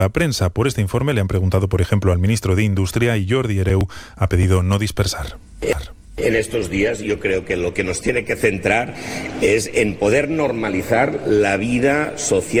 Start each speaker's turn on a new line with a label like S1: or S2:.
S1: La prensa por este informe le han preguntado, por ejemplo, al ministro de Industria, y Jordi Hereu ha pedido no dispersar.
S2: En estos días yo creo que lo que nos tiene que centrar es en poder normalizar la vida social